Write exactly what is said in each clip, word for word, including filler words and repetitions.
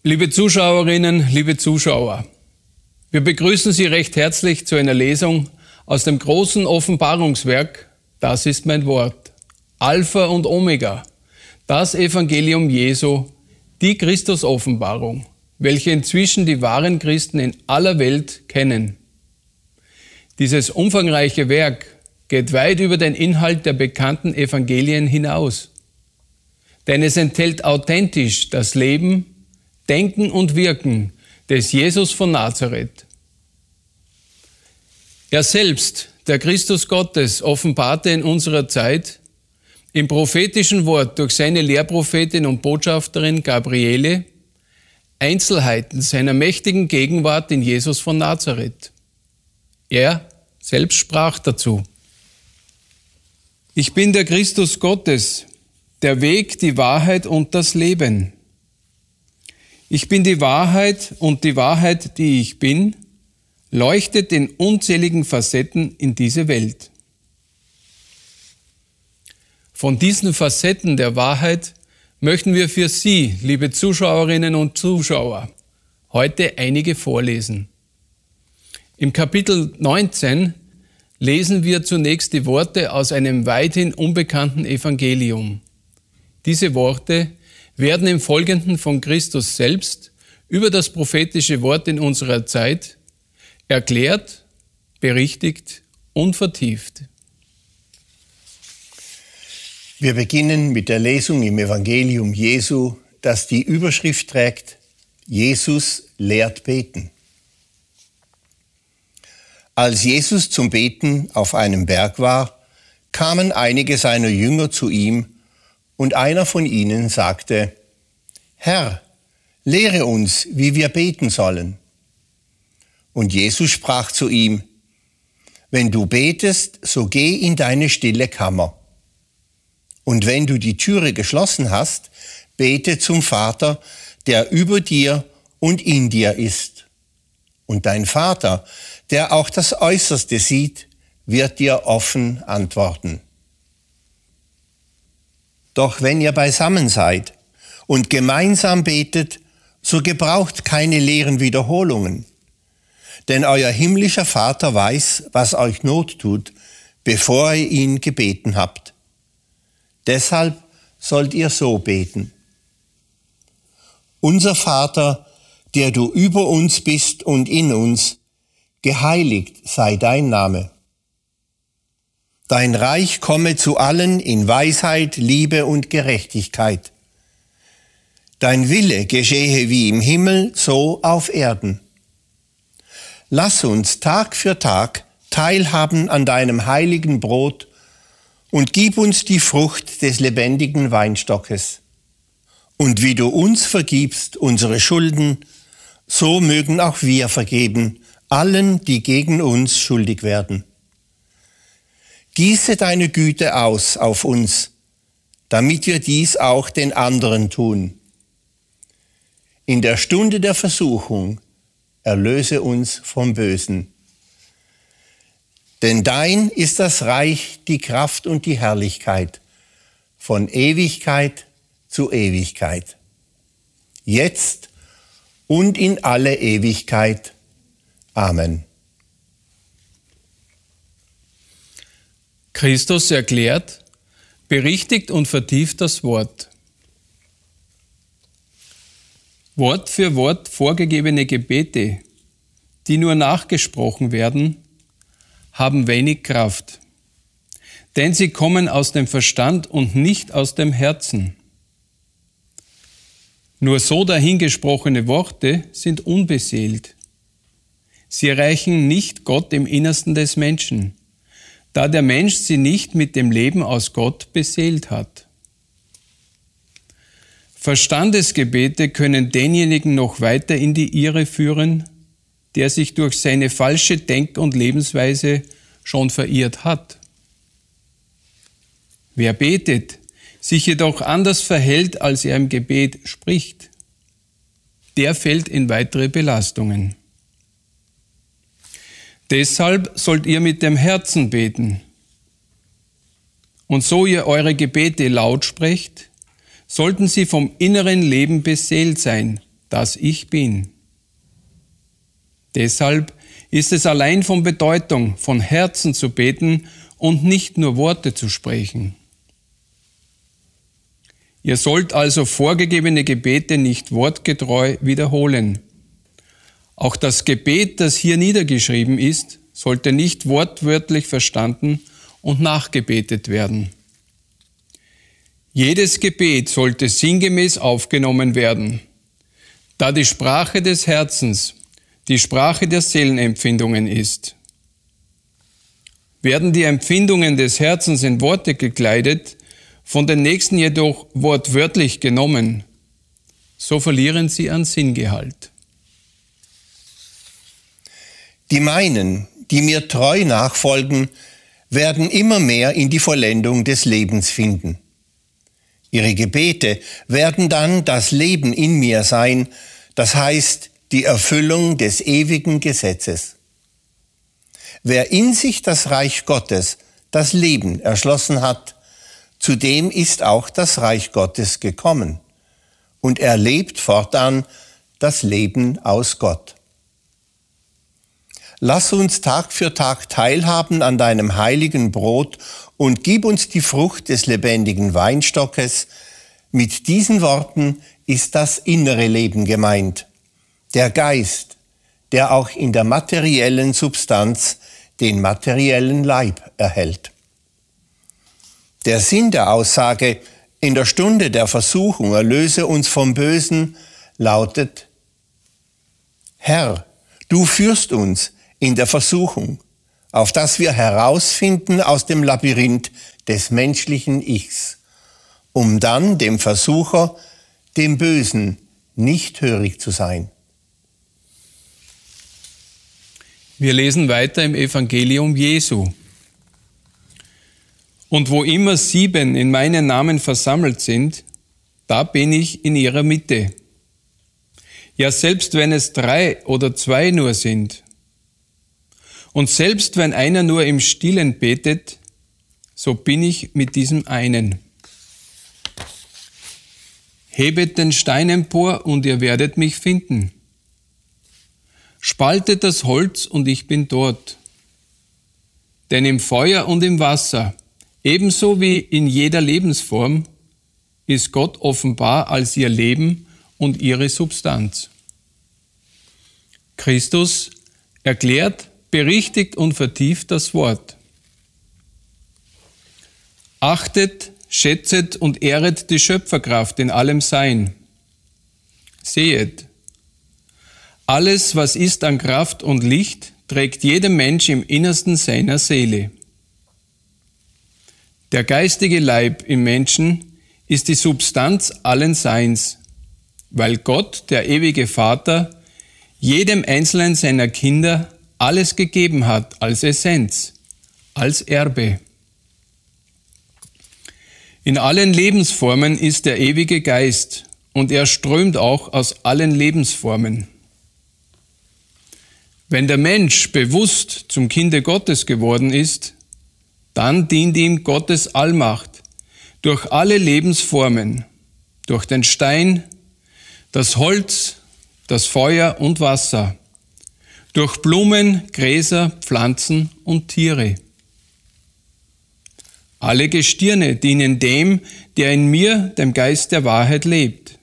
Liebe Zuschauerinnen, liebe Zuschauer, wir begrüßen Sie recht herzlich zu einer Lesung aus dem großen Offenbarungswerk Das ist mein Wort, Alpha und Omega, das Evangelium Jesu, die Christusoffenbarung, welche inzwischen die wahren Christen in aller Welt kennen. Dieses umfangreiche Werk geht weit über den Inhalt der bekannten Evangelien hinaus, denn es enthält authentisch das Leben, Denken und Wirken des Jesus von Nazareth. Er selbst, der Christus Gottes, offenbarte in unserer Zeit im prophetischen Wort durch seine Lehrprophetin und Botschafterin Gabriele Einzelheiten seiner mächtigen Gegenwart in Jesus von Nazareth. Er selbst sprach dazu: Ich bin der Christus Gottes, der Weg, die Wahrheit und das Leben. Ich bin die Wahrheit und die Wahrheit, die ich bin, leuchtet in unzähligen Facetten in diese Welt. Von diesen Facetten der Wahrheit möchten wir für Sie, liebe Zuschauerinnen und Zuschauer, heute einige vorlesen. Im Kapitel neunzehn lesen wir zunächst die Worte aus einem weithin unbekannten Evangelium. Diese Worte werden im Folgenden von Christus selbst über das prophetische Wort in unserer Zeit erklärt, berichtigt und vertieft. Wir beginnen mit der Lesung im Evangelium Jesu, das die Überschrift trägt: Jesus lehrt beten. Als Jesus zum Beten auf einem Berg war, kamen einige seiner Jünger zu ihm, und einer von ihnen sagte: Herr, lehre uns, wie wir beten sollen. Und Jesus sprach zu ihm: Wenn du betest, so geh in deine stille Kammer. Und wenn du die Türe geschlossen hast, bete zum Vater, der über dir und in dir ist. Und dein Vater, der auch das Äußerste sieht, wird dir offen antworten. Doch wenn ihr beisammen seid und gemeinsam betet, so gebraucht keine leeren Wiederholungen. Denn euer himmlischer Vater weiß, was euch Not tut, bevor ihr ihn gebeten habt. Deshalb sollt ihr so beten: Unser Vater, der du über uns bist und in uns, geheiligt sei dein Name. Dein Reich komme zu allen in Weisheit, Liebe und Gerechtigkeit. Dein Wille geschehe wie im Himmel, so auf Erden. Lass uns Tag für Tag teilhaben an deinem heiligen Brot und gib uns die Frucht des lebendigen Weinstockes. Und wie du uns vergibst unsere Schulden, so mögen auch wir vergeben allen, die gegen uns schuldig werden. Gieße deine Güte aus auf uns, damit wir dies auch den anderen tun. In der Stunde der Versuchung erlöse uns vom Bösen. Denn dein ist das Reich, die Kraft und die Herrlichkeit, von Ewigkeit zu Ewigkeit. Jetzt und in alle Ewigkeit. Amen. Christus erklärt, berichtigt und vertieft das Wort. Wort für Wort vorgegebene Gebete, die nur nachgesprochen werden, haben wenig Kraft, denn sie kommen aus dem Verstand und nicht aus dem Herzen. Nur so dahingesprochene Worte sind unbeseelt. Sie erreichen nicht Gott im Innersten des Menschen, da der Mensch sie nicht mit dem Leben aus Gott beseelt hat. Verstandesgebete können denjenigen noch weiter in die Irre führen, der sich durch seine falsche Denk- und Lebensweise schon verirrt hat. Wer betet, sich jedoch anders verhält, als er im Gebet spricht, der fällt in weitere Belastungen. Deshalb sollt ihr mit dem Herzen beten. Und so ihr eure Gebete laut sprecht, sollten sie vom inneren Leben beseelt sein, das ich bin. Deshalb ist es allein von Bedeutung, von Herzen zu beten und nicht nur Worte zu sprechen. Ihr sollt also vorgegebene Gebete nicht wortgetreu wiederholen. Auch das Gebet, das hier niedergeschrieben ist, sollte nicht wortwörtlich verstanden und nachgebetet werden. Jedes Gebet sollte sinngemäß aufgenommen werden, da die Sprache des Herzens die Sprache der Seelenempfindungen ist. Werden die Empfindungen des Herzens in Worte gekleidet, von den Nächsten jedoch wortwörtlich genommen, so verlieren sie an Sinngehalt. Die meinen, die mir treu nachfolgen, werden immer mehr in die Vollendung des Lebens finden. Ihre Gebete werden dann das Leben in mir sein, das heißt die Erfüllung des ewigen Gesetzes. Wer in sich das Reich Gottes, das Leben erschlossen hat, zu dem ist auch das Reich Gottes gekommen und er lebt fortan das Leben aus Gott. Lass uns Tag für Tag teilhaben an deinem heiligen Brot und gib uns die Frucht des lebendigen Weinstockes. Mit diesen Worten ist das innere Leben gemeint, der Geist, der auch in der materiellen Substanz den materiellen Leib erhält. Der Sinn der Aussage, in der Stunde der Versuchung erlöse uns vom Bösen, lautet: Herr, du führst uns in der Versuchung, auf dass wir herausfinden aus dem Labyrinth des menschlichen Ichs, um dann dem Versucher, dem Bösen, nicht hörig zu sein. Wir lesen weiter im Evangelium Jesu. Und wo immer sieben in meinen Namen versammelt sind, da bin ich in ihrer Mitte. Ja, selbst wenn es drei oder zwei nur sind, und selbst wenn einer nur im Stillen betet, so bin ich mit diesem einen. Hebet den Stein empor und ihr werdet mich finden. Spaltet das Holz und ich bin dort. Denn im Feuer und im Wasser, ebenso wie in jeder Lebensform, ist Gott offenbar als ihr Leben und ihre Substanz. Christus erklärt, berichtigt und vertieft das Wort. Achtet, schätzet und ehret die Schöpferkraft in allem Sein. Sehet, alles, was ist an Kraft und Licht, trägt jeder Mensch im Innersten seiner Seele. Der geistige Leib im Menschen ist die Substanz allen Seins, weil Gott, der ewige Vater, jedem einzelnen seiner Kinder alles gegeben hat als Essenz, als Erbe. In allen Lebensformen ist der ewige Geist und er strömt auch aus allen Lebensformen. Wenn der Mensch bewusst zum Kinde Gottes geworden ist, dann dient ihm Gottes Allmacht durch alle Lebensformen, durch den Stein, das Holz, das Feuer und Wasser, durch Blumen, Gräser, Pflanzen und Tiere. Alle Gestirne dienen dem, der in mir, dem Geist der Wahrheit, lebt.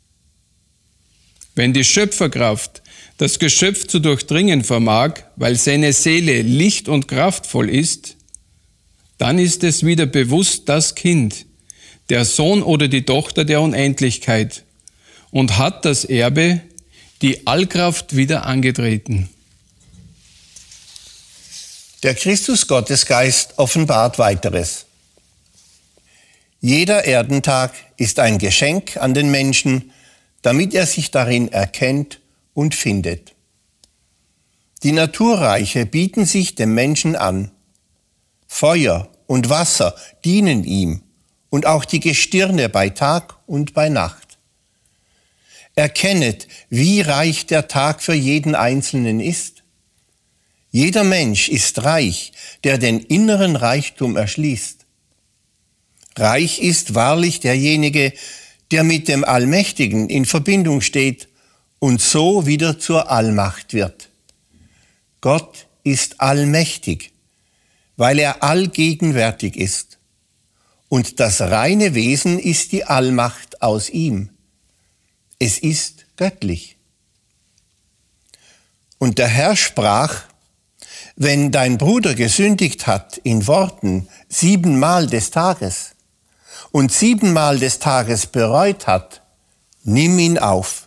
Wenn die Schöpferkraft das Geschöpf zu durchdringen vermag, weil seine Seele licht und kraftvoll ist, dann ist es wieder bewusst das Kind, der Sohn oder die Tochter der Unendlichkeit und hat das Erbe, die Allkraft wieder angetreten. Der Christus-Gottesgeist offenbart weiteres. Jeder Erdentag ist ein Geschenk an den Menschen, damit er sich darin erkennt und findet. Die Naturreiche bieten sich dem Menschen an. Feuer und Wasser dienen ihm und auch die Gestirne bei Tag und bei Nacht. Erkennet, wie reich der Tag für jeden Einzelnen ist. Jeder Mensch ist reich, der den inneren Reichtum erschließt. Reich ist wahrlich derjenige, der mit dem Allmächtigen in Verbindung steht und so wieder zur Allmacht wird. Gott ist allmächtig, weil er allgegenwärtig ist. Und das reine Wesen ist die Allmacht aus ihm. Es ist göttlich. Und der Herr sprach: Wenn dein Bruder gesündigt hat in Worten siebenmal des Tages und siebenmal des Tages bereut hat, nimm ihn auf.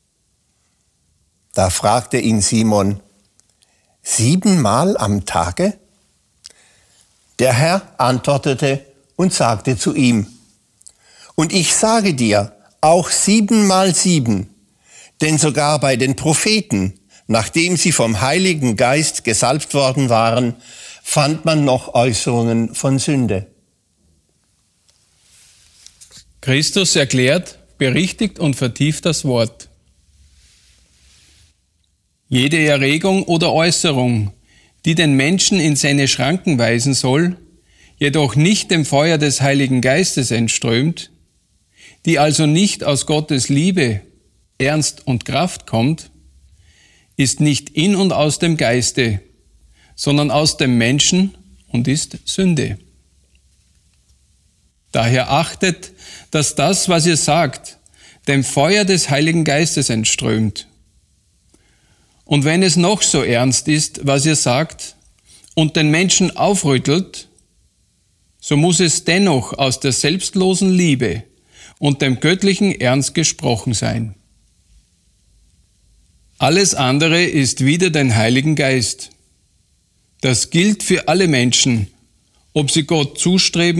Da fragte ihn Simon: Siebenmal am Tage? Der Herr antwortete und sagte zu ihm: Und ich sage dir, auch siebenmal sieben, denn sogar bei den Propheten, nachdem sie vom Heiligen Geist gesalbt worden waren, fand man noch Äußerungen von Sünde. Christus erklärt, berichtigt und vertieft das Wort. Jede Erregung oder Äußerung, die den Menschen in seine Schranken weisen soll, jedoch nicht dem Feuer des Heiligen Geistes entströmt, die also nicht aus Gottes Liebe, Ernst und Kraft kommt, ist nicht in und aus dem Geiste, sondern aus dem Menschen und ist Sünde. Daher achtet, dass das, was ihr sagt, dem Feuer des Heiligen Geistes entströmt. Und wenn es noch so ernst ist, was ihr sagt, und den Menschen aufrüttelt, so muss es dennoch aus der selbstlosen Liebe und dem göttlichen Ernst gesprochen sein. Alles andere ist wider den Heiligen Geist. Das gilt für alle Menschen, ob sie Gott zustreben